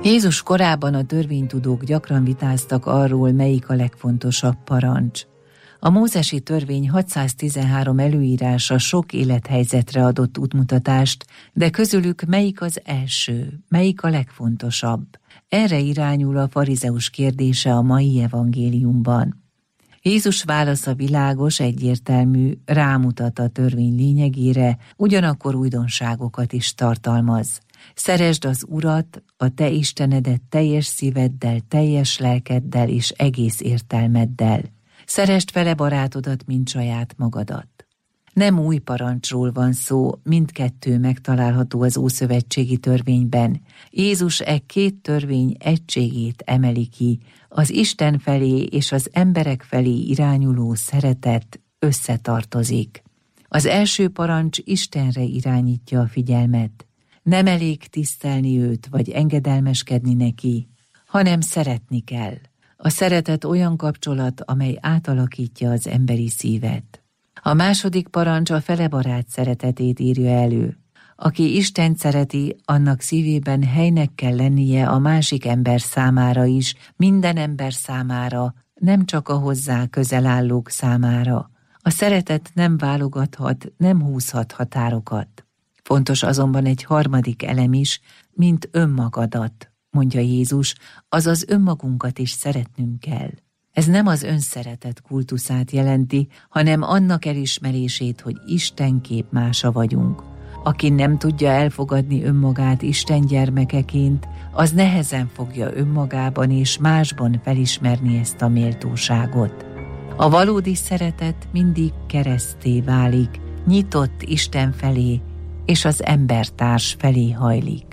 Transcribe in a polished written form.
Jézus korában a törvénytudók gyakran vitáztak arról, melyik a legfontosabb parancs. A mózesi törvény 613 előírása sok élethelyzetre adott útmutatást, de közülük melyik az első, melyik a legfontosabb? Erre irányul a farizeus kérdése a mai evangéliumban. Jézus válasza világos, egyértelmű, rámutat a törvény lényegére, ugyanakkor újdonságokat is tartalmaz. Szeresd az Urat, a te Istenedet teljes szíveddel, teljes lelkeddel és egész értelmeddel. Szeresd vele barátodat, mint saját magadat. Nem új parancsról van szó, mindkettő megtalálható az ószövetségi törvényben. Jézus két törvény egységét emeli ki, az Isten felé és az emberek felé irányuló szeretet összetartozik. Az első parancs Istenre irányítja a figyelmet. Nem elég tisztelni őt vagy engedelmeskedni neki, hanem szeretni kell. A szeretet olyan kapcsolat, amely átalakítja az emberi szívet. A második parancs a felebarát szeretetét írja elő. Aki Istent szereti, annak szívében helynek kell lennie a másik ember számára is, minden ember számára, nem csak a hozzá közel állók számára. A szeretet nem válogathat, nem húzhat határokat. Fontos azonban egy harmadik elem is, mint önmagadat, mondja Jézus, azaz önmagunkat is szeretnünk kell. Ez nem az önszeretet kultuszát jelenti, hanem annak elismerését, hogy Isten képmása vagyunk. Aki nem tudja elfogadni önmagát Isten gyermekeként, az nehezen fogja önmagában és másban felismerni ezt a méltóságot. A valódi szeretet mindig keresztté válik, nyitott Isten felé és az embertárs felé hajlik.